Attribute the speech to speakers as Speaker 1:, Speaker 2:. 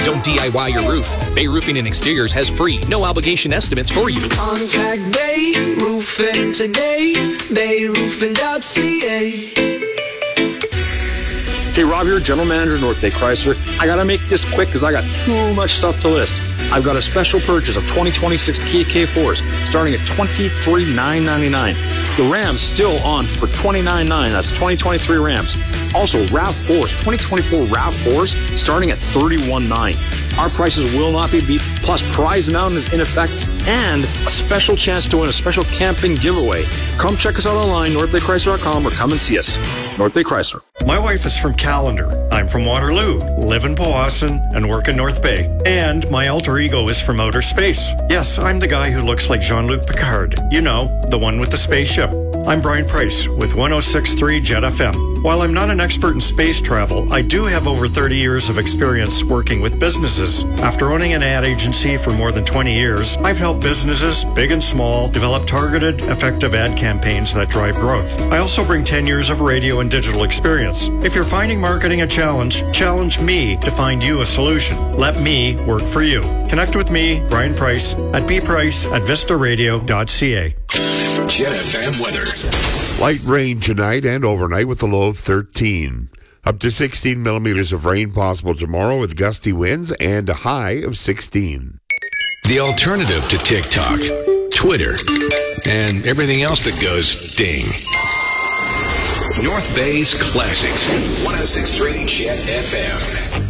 Speaker 1: Don't DIY your roof. Bay Roofing and Exteriors has free, no obligation estimates for you.
Speaker 2: Contact Bay Roofing today. BayRoofing.ca.
Speaker 3: Hey, Rob here, General Manager, North Bay Chrysler. I gotta make this quick because I got too much stuff to list. I've got a special purchase of 2026 Kia K4s starting at $23,999. The Ram's still on for $29,999. That's 2023 Rams. Also, RAV4s, 2024 RAV4s starting at $31,999. Our prices will not be beat, plus prize announcement is in effect, and a special chance to win a special camping giveaway. Come check us out online, NorthBayChrysler.com, or come and see us. North Bay Chrysler.
Speaker 4: My wife is from Callander. I'm from Waterloo, live in Powassan, and work in North Bay. And my alter ego is from outer space. Yes, I'm the guy who looks like Jean-Luc Picard. You know, the one with the spaceship. I'm Brian Price with 106.3 Jet FM. While I'm not an expert in space travel, I do have over 30 years of experience working with businesses. After owning an ad agency for more than 20 years, I've helped businesses, big and small, develop targeted, effective ad campaigns that drive growth. I also bring 10 years of radio and digital experience. If you're finding marketing a challenge, challenge me to find you a solution. Let me work for you. Connect with me, Brian Price, at bprice@vistaradio.ca.
Speaker 5: Jet FM weather.
Speaker 6: Light rain tonight and overnight with a low of 13. Up to 16 millimeters of rain possible tomorrow with gusty winds and a high of 16.
Speaker 5: The alternative to TikTok, Twitter, and everything else that goes ding. North Bay's Classics. 106.3 Jet FM.